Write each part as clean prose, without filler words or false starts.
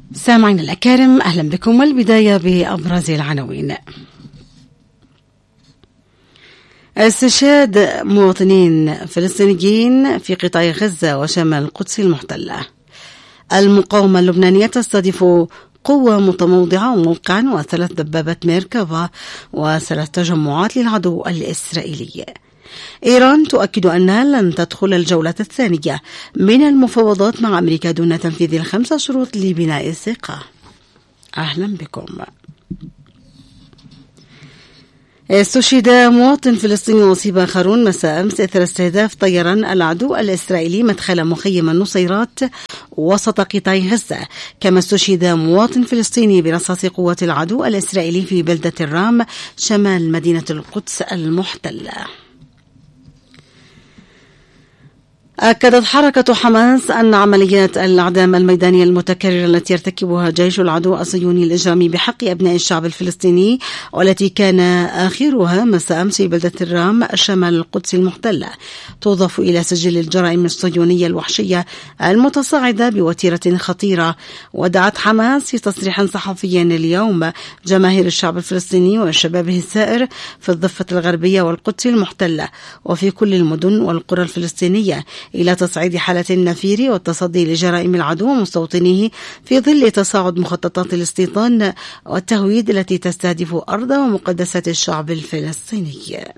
سامعين الأكارم، أهلا بكم. والبداية بأبرز العناوين. استشهاد مواطنين فلسطينيين في قطاع غزة وشمال القدس المحتلة. المقاومة اللبنانية تستهدف قوة متموضعة وموقعا و3 دبابات ميركافا و3 تجمعات للعدو الإسرائيلي. إيران تؤكد أنها لن تدخل الجولة الثانية من المفاوضات مع أمريكا دون تنفيذ ال5 شروط لبناء الثقة. أهلا بكم. استشهد مواطن فلسطيني وأصيب آخرون مساء أمس إثر استهداف طيران العدو الإسرائيلي مدخل مخيم النصيرات وسط قطاع غزة، كما استشهد مواطن فلسطيني برصاص قوة العدو الإسرائيلي في بلدة الرام شمال مدينة القدس المحتلة. أكدت حركة حماس أن عمليات الإعدام الميدانية المتكررة التي يرتكبها جيش العدو الصهيوني الإجرامي بحق أبناء الشعب الفلسطيني، والتي كان آخرها مساء أمس في بلدة الرام شمال القدس المحتلة، تضاف إلى سجل الجرائم الصهيونية الوحشية المتصاعدة بوتيرة خطيرة. ودعت حماس في تصريح صحفي اليوم جماهير الشعب الفلسطيني وشبابه السائر في الضفة الغربية والقدس المحتلة وفي كل المدن والقرى الفلسطينية إلى تصعيد حالة النفير والتصدي لجرائم العدو ومستوطنيه في ظل تصاعد مخططات الاستيطان والتهويد التي تستهدف أرض ومقدسات الشعب الفلسطيني.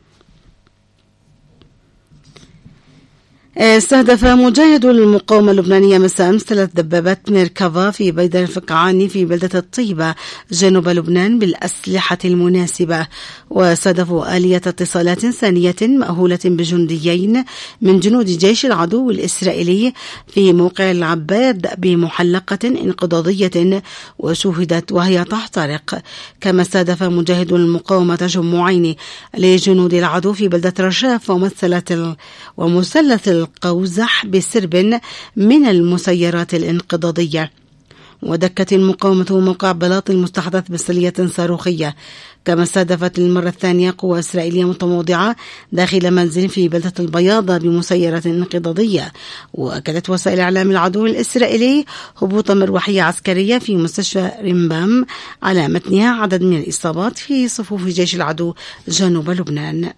استهدف مجاهد المقاومة اللبنانية مساء أمس 3 دبابات ميركافا في بيدر الفقعاني في بلدة الطيبة جنوب لبنان بالأسلحة المناسبة، واستهدفوا آلية اتصالات ثانية مأهولة بجنديين من جنود جيش العدو الإسرائيلي في موقع العباد بمحلقة انقضاضية وشوهدت وهي تحترق. كما استهدف مجاهد المقاومة تجمعين لجنود العدو في بلدة رشاف ومثلث القوزح بسرب من المسيرات الانقضاضية. ودكت المقاومة موقع بلاط المستحدث بسلية صاروخية. كما استهدفت للمرة الثانية قوة إسرائيلية متموضعة داخل منزل في بلدة البياضة بمسيرة انقضاضية. وأكدت وسائل إعلام العدو الإسرائيلي هبوط مروحية عسكرية في مستشفى رمبام على متنها عدد من الإصابات في صفوف جيش العدو جنوب لبنان.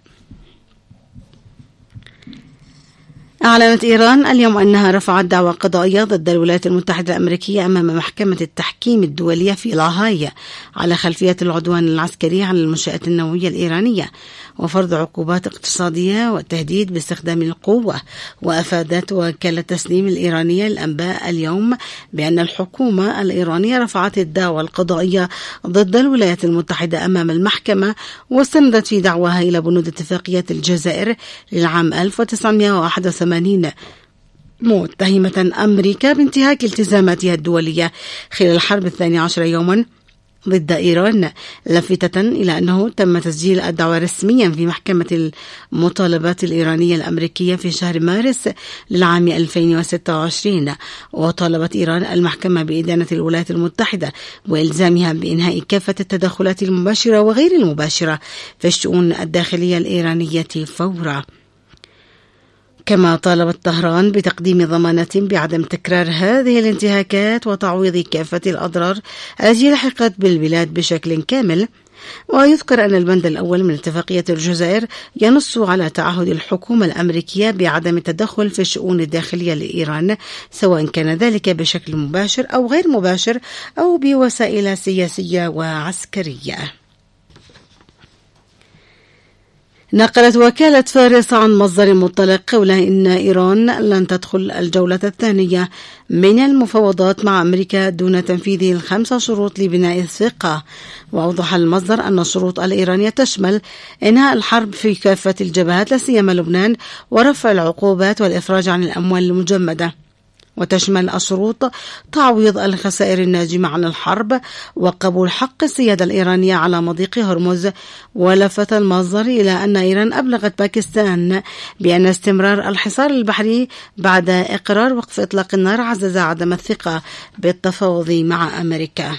أعلنت إيران اليوم أنها رفعت دعوى قضائية ضد الولايات المتحدة الأمريكية أمام محكمة التحكيم الدولية في لاهاي على خلفية العدوان العسكري على المنشآت النووية الإيرانية وفرض عقوبات اقتصادية والتهديد باستخدام القوة. وأفادت وكالة تسنيم الإيرانية الأنباء اليوم بأن الحكومة الإيرانية رفعت الدعوى القضائية ضد الولايات المتحدة أمام المحكمة، واستندت في دعواها إلى بنود اتفاقية الجزائر للعام 1981 متهمة أمريكا بانتهاك التزاماتها الدولية خلال الحرب 12 يوما ضد إيران، لافتة إلى أنه تم تسجيل الدعوى رسميا في محكمة المطالبات الإيرانية الأمريكية في شهر مارس للعام 2026. وطالبت إيران المحكمة بإدانة الولايات المتحدة وإلزامها بإنهاء كافة التدخلات المباشرة وغير المباشرة في الشؤون الداخلية الإيرانية فورا. كما طالبت طهران بتقديم ضمانات بعدم تكرار هذه الانتهاكات وتعويض كافة الأضرار التي لحقت بالبلاد بشكل كامل. ويذكر أن البند الأول من اتفاقية الجزائر ينص على تعهد الحكومة الأمريكية بعدم التدخل في الشؤون الداخلية لإيران، سواء كان ذلك بشكل مباشر أو غير مباشر أو بوسائل سياسية وعسكرية. نقلت وكالة فارس عن مصدر مطلق قوله إن إيران لن تدخل الجولة الثانية من المفاوضات مع أمريكا دون تنفيذ ال5 شروط لبناء الثقة. وأوضح المصدر أن الشروط الإيرانية تشمل إنهاء الحرب في كافة الجبهات لا سيما لبنان، ورفع العقوبات والإفراج عن الأموال المجمدة. وتشمل الشروط تعويض الخسائر الناجمة عن الحرب وقبول حق السيادة الإيرانية على مضيق هرمز. ولفت المصدر إلى أن إيران أبلغت باكستان بأن استمرار الحصار البحري بعد إقرار وقف إطلاق النار عزز عدم الثقة بالتفاوض مع أمريكا.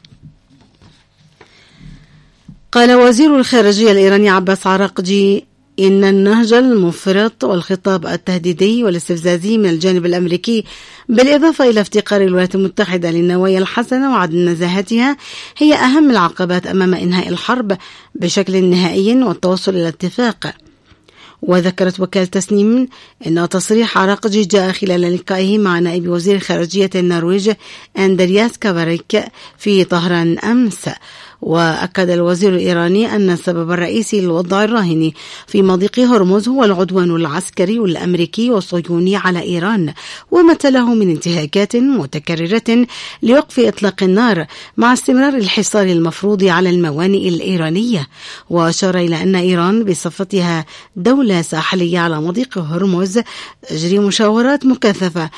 قال وزير الخارجية الإيراني عباس عراقجي إن النهج المفرط والخطاب التهديدي والاستفزازي من الجانب الأمريكي بالإضافة إلى افتقار الولايات المتحدة للنوايا الحسنة وعدم نزاهتها هي أهم العقبات أمام إنهاء الحرب بشكل نهائي والتوصل إلى اتفاق. وذكرت وكالة تسنيم أن تصريح عراقجي جاء خلال لقائه مع نائب وزير خارجية النرويج أندرياس كافاريك في طهران أمس. وأكد الوزير الإيراني أن السبب الرئيسي للوضع الراهن في مضيق هرمز هو العدوان العسكري الأمريكي والصهيوني على إيران وما تلاه من انتهاكات متكررة لوقف إطلاق النار مع استمرار الحصار المفروض على الموانئ الإيرانية. وأشار إلى أن إيران بصفتها دولة ساحلية على مضيق هرمز تجري مشاورات مكثفة